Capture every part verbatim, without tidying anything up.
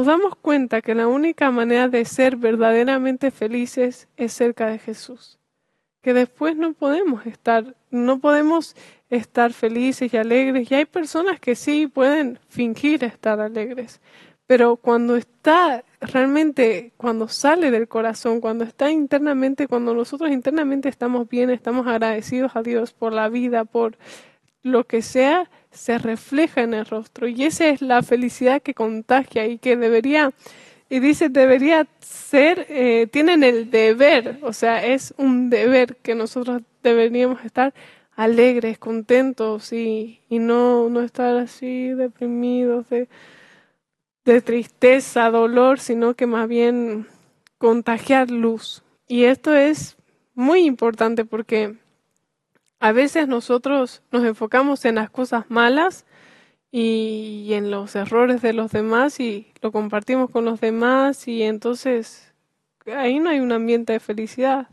nos damos cuenta que la única manera de ser verdaderamente felices es cerca de Jesús. Que después no podemos estar, no podemos estar felices y alegres. Y hay personas que sí pueden fingir estar alegres, pero cuando está realmente, cuando sale del corazón, cuando está internamente, cuando nosotros internamente estamos bien, estamos agradecidos a Dios por la vida, por lo que sea, se refleja en el rostro. Y esa es la felicidad que contagia y que debería, y dice, debería ser, eh, tienen el deber, o sea, es un deber que nosotros deberíamos estar alegres, contentos y, y no, no estar así deprimidos de, de tristeza, dolor, sino que más bien contagiar luz. Y esto es muy importante porque a veces nosotros nos enfocamos en las cosas malas y en los errores de los demás y lo compartimos con los demás y entonces ahí no hay un ambiente de felicidad.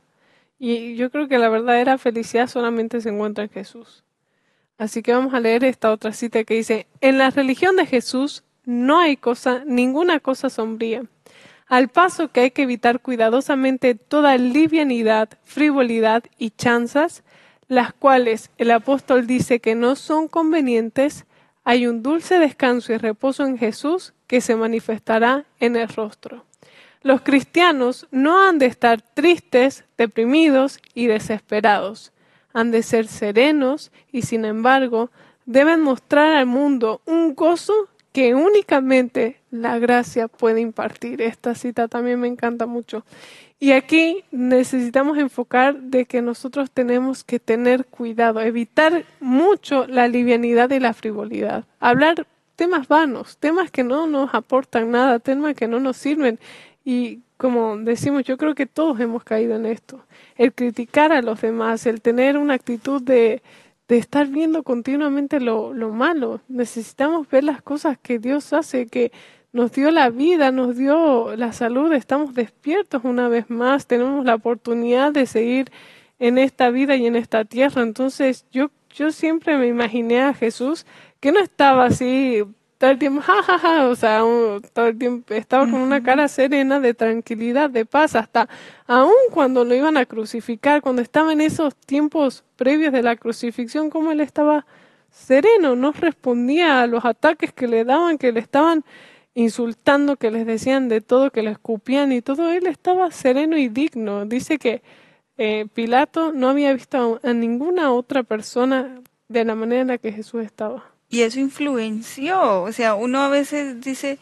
Y yo creo que la verdadera felicidad solamente se encuentra en Jesús. Así que vamos a leer esta otra cita que dice, en la religión de Jesús no hay cosa, ninguna cosa sombría, al paso que hay que evitar cuidadosamente toda livianidad, frivolidad y chanzas, las cuales el apóstol dice que no son convenientes. Hay un dulce descanso y reposo en Jesús que se manifestará en el rostro. Los cristianos no han de estar tristes, deprimidos y desesperados. Han de ser serenos y, sin embargo, deben mostrar al mundo un gozo que únicamente la gracia puede impartir. Esta cita también me encanta mucho. Y aquí necesitamos enfocar de que nosotros tenemos que tener cuidado, evitar mucho la livianidad y la frivolidad. Hablar temas vanos, temas que no nos aportan nada, temas que no nos sirven. Y como decimos, yo creo que todos hemos caído en esto. El criticar a los demás, el tener una actitud de, de estar viendo continuamente lo, lo malo. Necesitamos ver las cosas que Dios hace, que nos dio la vida, nos dio la salud, estamos despiertos una vez más, tenemos la oportunidad de seguir en esta vida y en esta tierra. Entonces yo, yo siempre me imaginé a Jesús que no estaba así todo el tiempo, jajaja, ja, ja, o sea, un, todo el tiempo estaba con una cara serena de tranquilidad, de paz, hasta aún cuando lo iban a crucificar, cuando estaba en esos tiempos previos de la crucifixión, como él estaba sereno, no respondía a los ataques que le daban, que le estaban insultando, que les decían de todo, que le escupían y todo. Él estaba sereno y digno. Dice que eh, Pilato no había visto a, a ninguna otra persona de la manera en la que Jesús estaba. Y eso influenció, o sea, uno a veces dice,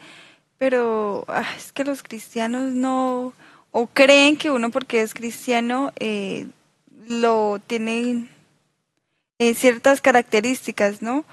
pero ah, es que los cristianos no, o creen que uno porque es cristiano eh, lo tiene eh, ciertas características, ¿no?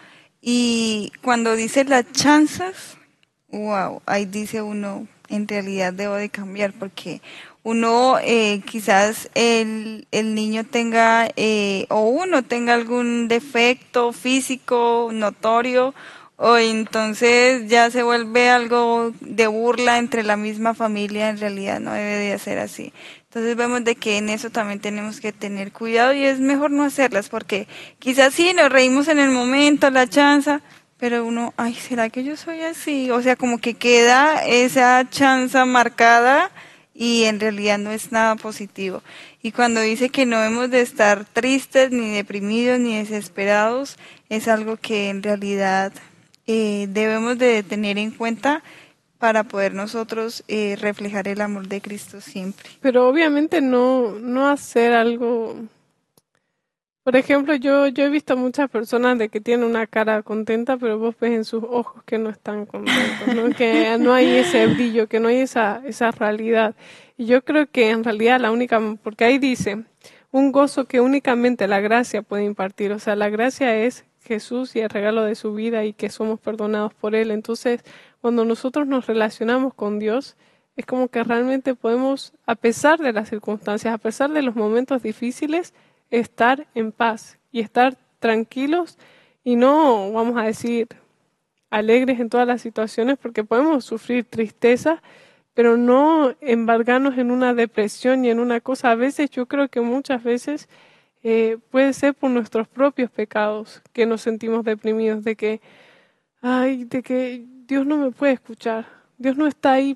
Y cuando dice las chanzas, wow, ahí dice uno, en realidad debo de cambiar porque uno eh, quizás el, el niño tenga eh, o uno tenga algún defecto físico notorio o entonces ya se vuelve algo de burla entre la misma familia. En realidad no debe de ser así. Entonces vemos de que en eso también tenemos que tener cuidado y es mejor no hacerlas porque quizás sí nos reímos en el momento, la chanza, pero uno, ay, ¿será que yo soy así? O sea, como que queda esa chanza marcada y en realidad no es nada positivo. Y cuando dice que no hemos de estar tristes, ni deprimidos, ni desesperados, es algo que en realidad eh, debemos de tener en cuenta para poder nosotros eh, reflejar el amor de Cristo siempre. Pero obviamente no, no hacer algo. Por ejemplo, yo, yo he visto muchas personas de que tienen una cara contenta, pero vos ves en sus ojos que no están contentos, ¿no? Que no hay ese brillo, que no hay esa, esa realidad. Y yo creo que en realidad la única, porque ahí dice, un gozo que únicamente la gracia puede impartir. O sea, la gracia es Jesús y el regalo de su vida y que somos perdonados por Él. Entonces, cuando nosotros nos relacionamos con Dios, es como que realmente podemos, a pesar de las circunstancias, a pesar de los momentos difíciles, estar en paz y estar tranquilos y no, vamos a decir, alegres en todas las situaciones porque podemos sufrir tristeza, pero no embargarnos en una depresión y en una cosa. A veces yo creo que muchas veces eh, puede ser por nuestros propios pecados que nos sentimos deprimidos, de que, ay, de que Dios no me puede escuchar. Dios no está ahí